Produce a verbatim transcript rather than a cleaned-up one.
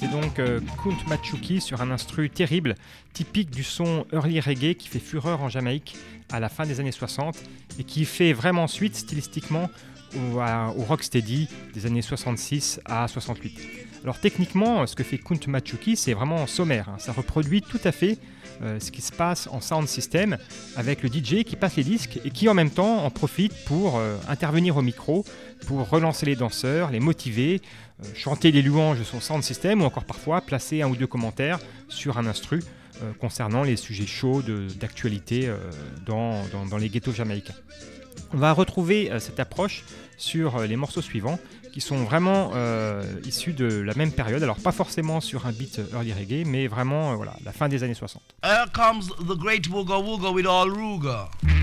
donc euh, Count Machuki sur un instru terrible, typique du son early reggae qui fait fureur en Jamaïque à la fin des années soixante et qui fait vraiment suite stylistiquement au, à, au rocksteady des années soixante-six à soixante-huit. Alors techniquement, ce que fait Count Machuki, c'est vraiment sommaire, hein. Ça reproduit tout à fait euh, ce qui se passe en sound system avec le D J qui passe les disques et qui en même temps en profite pour euh, intervenir au micro, pour relancer les danseurs, les motiver, euh, chanter les louanges de son sound system ou encore parfois placer un ou deux commentaires sur un instru euh, concernant les sujets chauds de, d'actualité euh, dans, dans, dans les ghettos jamaïcains. On va retrouver euh, cette approche sur euh, les morceaux suivants qui sont vraiment euh, issus de la même période, alors pas forcément sur un beat early reggae, mais vraiment euh, voilà, la fin des années soixante. Here comes the great Wooga Wooga with all Ruga.